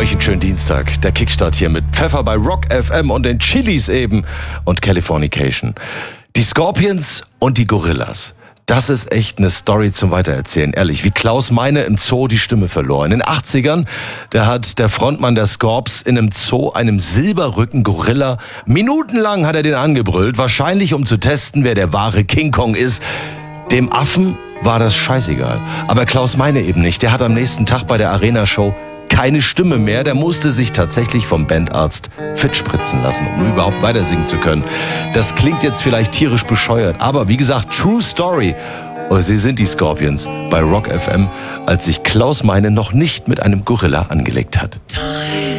Euch einen schönen Dienstag. Der Kickstart hier mit Pfeffer bei Rock FM und den Chilis eben und Californication. Die Scorpions und die Gorillas. Das ist echt eine Story zum Weitererzählen, ehrlich. Wie Klaus Meine im Zoo die Stimme verlor. In den 80ern, da hat der Frontmann der Scorps in einem Zoo einem Silberrücken-Gorilla, minutenlang hat er den angebrüllt, wahrscheinlich um zu testen, wer der wahre King Kong ist. Dem Affen war das scheißegal. Aber Klaus Meine eben nicht. Der hat am nächsten Tag bei der Arena-Show keine Stimme mehr. Der musste sich tatsächlich vom Bandarzt fit spritzen lassen, um überhaupt weiter singen zu können. Das klingt jetzt vielleicht tierisch bescheuert, aber wie gesagt, True Story. Und sie sind die Scorpions bei Rock FM, als sich Klaus Meine noch nicht mit einem Gorilla angelegt hat.